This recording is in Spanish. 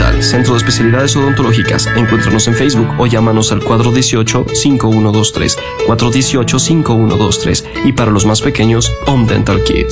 Dental, Centro de Especialidades Odontológicas. Encuéntranos en Facebook o llámanos al 418-5123, 418-5123. Y para los más pequeños, Home Dental Kids.